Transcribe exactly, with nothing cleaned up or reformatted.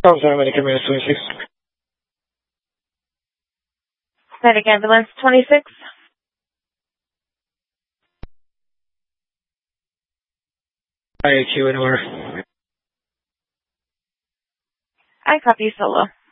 Oh, sorry, Medicare minus twenty-six. Medic ambulance twenty-six. I A Q in order. I copy solo.